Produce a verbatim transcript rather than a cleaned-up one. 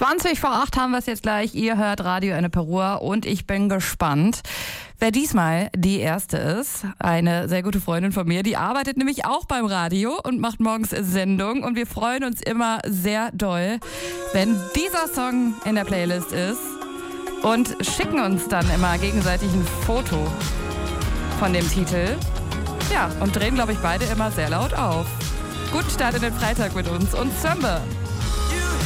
zwanzig vor acht haben wir es jetzt gleich. Ihr hört Radio Enneperua und ich bin gespannt, wer diesmal die Erste ist. Eine sehr gute Freundin von mir, die arbeitet nämlich auch beim Radio und macht morgens Sendung. Und wir freuen uns immer sehr doll, wenn dieser Song in der Playlist ist. Und schicken uns dann immer gegenseitig ein Foto von dem Titel. Ja, und drehen, glaube ich, beide immer sehr laut auf. Guten Start in den Freitag mit uns und Sömbe.